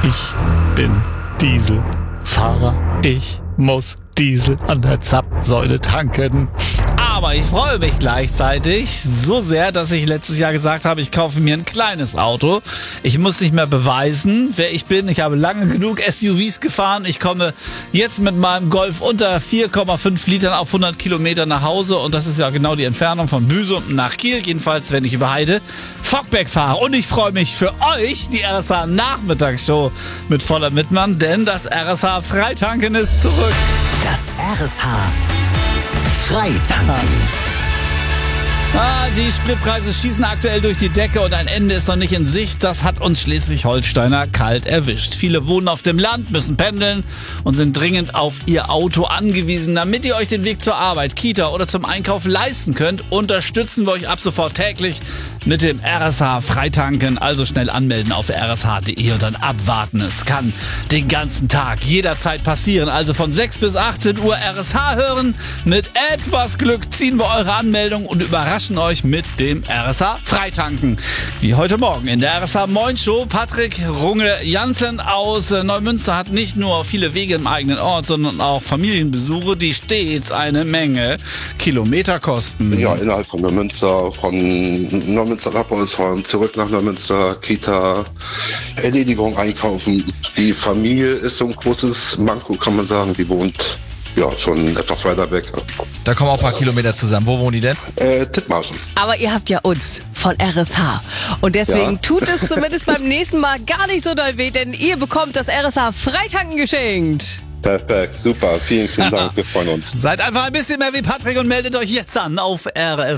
Ich bin Dieselfahrer. Ich muss Diesel an der Zapfsäule tanken. Aber ich freue mich gleichzeitig so sehr, dass ich letztes Jahr gesagt habe, ich kaufe mir ein kleines Auto. Ich muss nicht mehr beweisen, wer ich bin. Ich habe lange genug SUVs gefahren. Ich komme jetzt mit meinem Golf unter 4,5 Litern auf 100 Kilometer nach Hause. Und das ist ja genau die Entfernung von Büsum nach Kiel. Jedenfalls, wenn ich über Heide Fockbeck fahre. Und ich freue mich für euch, die RSH Nachmittagsshow mit voller Mitmann, denn das RSH Freitanken ist zurück. Das RSH Freitanken. Die Spritpreise schießen aktuell durch die Decke und ein Ende ist noch nicht in Sicht. Das hat uns Schleswig-Holsteiner kalt erwischt. Viele wohnen auf dem Land, müssen pendeln und sind dringend auf ihr Auto angewiesen. Damit ihr euch den Weg zur Arbeit, Kita oder zum Einkauf leisten könnt, unterstützen wir euch ab sofort täglich mit dem RSH Freitanken. Also schnell anmelden auf rsh.de und dann abwarten. Es kann den ganzen Tag jederzeit passieren. Also von 6 bis 18 Uhr RSH hören. Mit etwas Glück ziehen wir eure Anmeldung und überraschen euch mit dem RSH Freitanken. Wie heute Morgen in der RSH Moin Show. Patrick Runge-Jansen aus Neumünster hat nicht nur viele Wege im eigenen Ort, sondern auch Familienbesuche, die stets eine Menge Kilometer kosten. Ja, innerhalb von Neumünster, von Neumünster nach Bolsholm, zurück nach Neumünster, Kita, Erledigung, Einkaufen. Die Familie ist so ein großes Manko, kann man sagen. Die wohnt ja schon etwas weiter weg. Da kommen auch ein paar Kilometer zusammen. Wo wohnen die denn? Dithmarschen. Aber ihr habt ja uns von RSH. Und deswegen tut es zumindest beim nächsten Mal gar nicht so doll weh, denn ihr bekommt das RSH Freitanken geschenkt. Perfekt, super. Vielen, vielen Dank. Wir freuen uns. Seid einfach ein bisschen mehr wie Patrick und meldet euch jetzt an auf RSH.